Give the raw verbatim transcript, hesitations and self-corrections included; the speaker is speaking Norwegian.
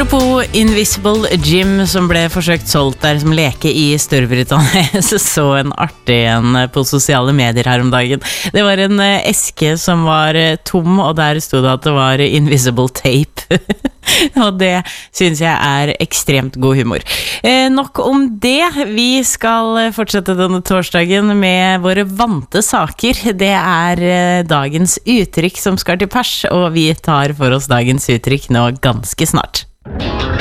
Apropos Invisible Gym som ble forsøkt solgt der som leke i Storbritannia, så så en artig en på sosiale medier her om dagen. Det var en eske som var tom, og der stod det at det var invisible tape. Og det synes jeg er ekstremt god humor. Eh, nok om det. Vi skal fortsette denne torsdagen med våre vante saker. Det er eh, dagens uttrykk som skal til pers, og vi tar for oss dagens uttrykk nå ganske snart.